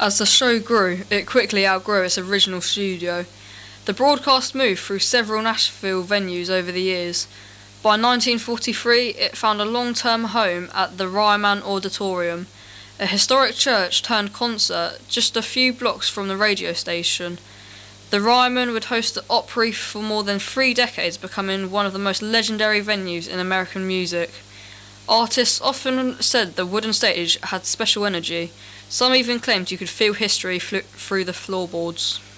As the show grew, it quickly outgrew its original studio. The broadcast moved through several Nashville venues over the years. By 1943, it found a long-term home at the Ryman Auditorium, a historic church turned concert just a few blocks from the radio station. The Ryman would host the Opry for more than 3 decades, becoming one of the most legendary venues in American music. Artists often said the wooden stage had special energy. Some even claimed you could feel history through the floorboards.